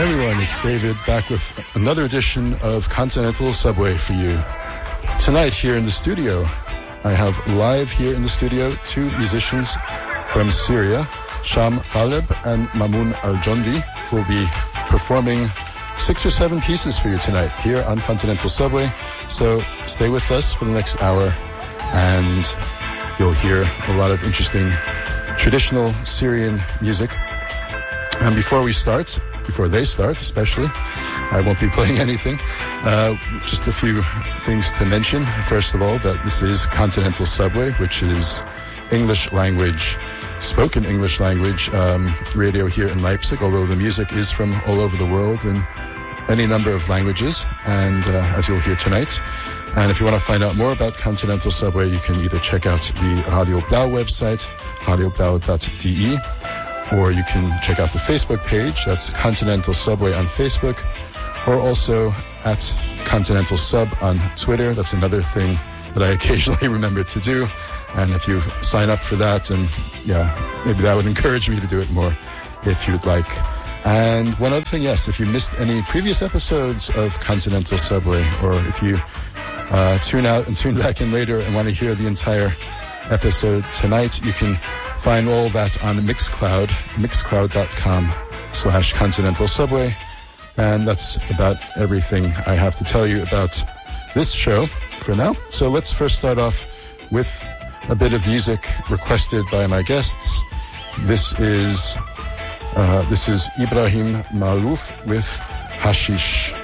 Hey everyone, it's David back with another edition of Continental Subway for you. Tonight here in the studio, I have live here in the studio two musicians from Syria, Sham Ghaleb and Mamoun Al-Jondi, who will be performing 6 or 7 pieces for you tonight here on Continental Subway. So stay with us for the next hour and you'll hear a lot of interesting traditional Syrian music. And before they start especially, I won't be playing anything. Just a few things to mention. First of all, that this is Continental Subway, which is spoken English language radio here in Leipzig, although the music is from all over the world in any number of languages, and as you'll hear tonight. And if you want to find out more about Continental Subway, you can either check out the Radio Blau website, radioblau.de, or you can check out the Facebook page, that's Continental Subway on Facebook, or also at Continental Sub on Twitter. That's another thing that I occasionally remember to do. And if you sign up for that, and maybe that would encourage me to do it more if you'd like. And one other thing, yes, if you missed any previous episodes of Continental Subway, or if you tune out and tune back in later and want to hear the entire episode tonight, you can find all that on Mixcloud, mixcloud.com/Continental Subway. And that's about everything I have to tell you about this show for now. So let's first start off with a bit of music requested by my guests. This is Ibrahim Malouf with Hashish.